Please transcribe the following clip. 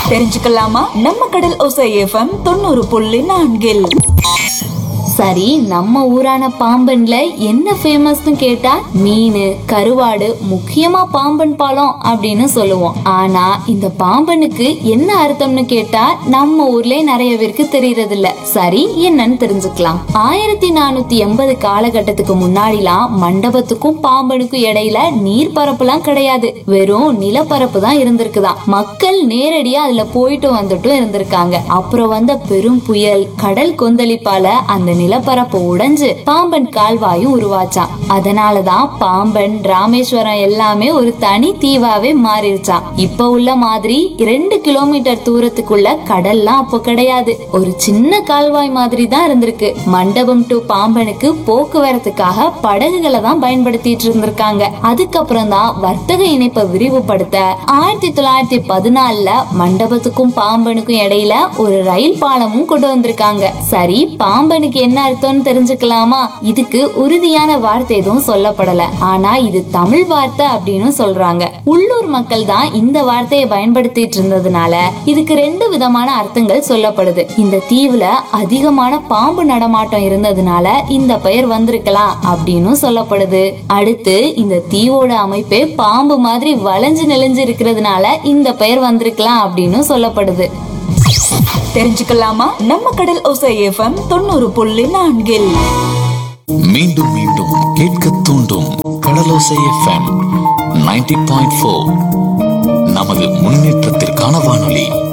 தெரிஞ்சுக்கலாமா? நம்ம கடல் ஓசை எஃப்எம் 90.4. சரி, நம்ம ஊரான பாம்பன்ல என்ன ஃபேமஸ்னு கேட்டா மீன், கருவாடு, முக்கியமா பாம்பன் பாலம் அப்படின்னு சொல்லுவோம். ஆனா இந்த பாம்பனுக்கு என்ன அர்த்தம்னு கேட்டா நம்ம ஊர்ல நிறைய பேருக்கு தெரியறது இல்ல. சரி, என்னன்னு தெரிஞ்சுக்கலாம். 1480 காலகட்டத்துக்கு முன்னாடிலாம் மண்டபத்துக்கும் பாம்பனுக்கும் இடையில நீர் பரப்புலாம் கிடையாது. வெறும் நிலப்பரப்பு தான் இருந்திருக்குதாம். மக்கள் நேரடியா அதுல போயிட்டு வந்துட்டும் இருந்திருக்காங்க. அப்புறம் வந்த பெரும் புயல், கடல் கொந்தளிப்பால அந்த நிலப்பரப்பு உடைஞ்சு பாம்பன் கால்வாயும் உருவாச்சான். அதனாலதான் பாம்பன், ராமேஸ்வரம் எல்லாமே ஒரு தனி தீவாவே மாறிடுச்சான். இப்ப உள்ள மாதிரி 2 கிலோமீட்டர் தூரத்துக்குள்ள கடல்லாம் அப்போ கிடையாது. ஒரு சின்ன கால்வாய் மாதிரி தான் இருந்திருக்கு. மண்டபம் டு பாம்பனுக்கு போக்குவரத்துக்காக படகுகளை தான் பயன்படுத்திட்டு இருந்திருக்காங்க. அதுக்கப்புறம் தான் வர்த்தக இணைப்பை விரிவுபடுத்த 1914 மண்டபத்துக்கும் பாம்பனுக்கும் இடையில ஒரு ரயில் பாலமும் கொண்டு வந்திருக்காங்க. சரி, பாம்பனுக்கு என்ன அர்த்தம்னு தெரிஞ்சுக்கலாமா? இதுக்கு உறுதியான வார்த்தை எதுவும் சொல்லப்படல. ஆனா இது தமிழ் வார்த்தை அப்படின்னு சொல்றாங்க. உள்ளூர் மக்கள் தான் இந்த வார்த்தையை பயன்படுத்திட்டு இருந்ததுனால இதுக்கு 2 விதமான அர்த்தங்கள் சொல்லப்படுது. இந்த தீவுல அதிகமான பாம்பு நடமாட்டம் இருந்ததுனால இந்த பெயர் வந்திருக்கலாம் அப்படின்னு சொல்லப்படுது. அடுத்து இந்த தீவோட அமைப்பே பாம்பு மாதிரி வளைஞ்சு நெளிஞ்சு இருக்கிறதுனால இந்த பெயர் வந்திருக்கலாம் அப்படின்னு சொல்லப்படுது. தெரிஞ்சுக்கலாமா? நம்ம கடல் ஓசை எஃப்எம் 90.4. மீண்டும் மீண்டும் கேட்க தூண்டும் கடலோசை எஃப்எம் 90.4. நமது முன்னேற்றத்திற்கான வானொலி.